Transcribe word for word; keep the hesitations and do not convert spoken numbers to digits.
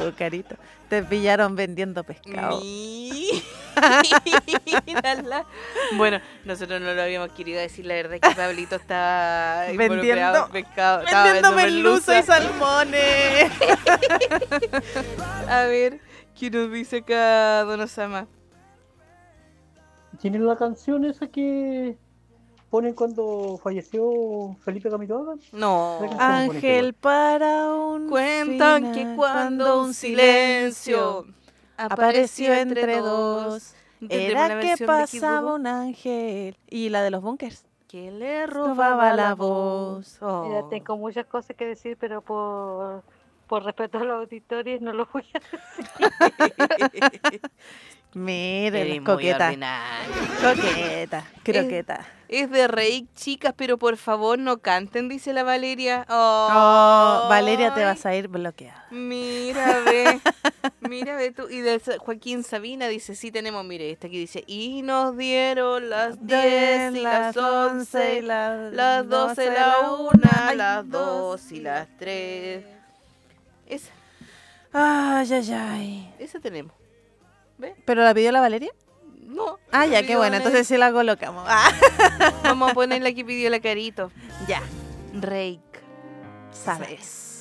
Oh, Carito, te pillaron vendiendo pescado. Mírala. Bueno, nosotros no lo habíamos querido decir, la verdad es que Pablito estaba Vendiendo- involucrado en pescado. Estaba Vendiendo vendiendo merluza y salmones. A ver, ¿qué nos dice acá Don Osama? ¿Tiene la canción esa que ponen cuando falleció Felipe Camiroaga? No. La canción. Ángel para un Cuentan que final, cuando un silencio apareció entre dos, ¿Tendremos era la que versión de Kid pasaba Boo? un ángel. Y la de los bunkers. Que le Robaba la voz. Oh. Mira, tengo muchas cosas que decir, pero por, por respeto a los auditores no lo voy a decir. Mire, Eres la muy coqueta. ordinaria. Coqueta, croqueta. Es de reír, chicas, pero por favor no canten, dice la Valeria. Oh, Oh, Valeria, te vas a ir bloqueada. Mira, ve. Mira, ve tú. Y de Sa- Joaquín Sabina dice, sí tenemos, mire, esta aquí dice, y nos dieron las diez y las once, las las doce, la una, las dos y las tres. Esa, Ay, ay, ay. esa tenemos. ¿Ve? ¿Pero la pidió la Valeria? No. Ah, ya, la qué pidió bueno. Ana- Entonces sí la colocamos. Ah, Vamos a ponerle aquí pidió la Carito. ya. Rake. Sabes.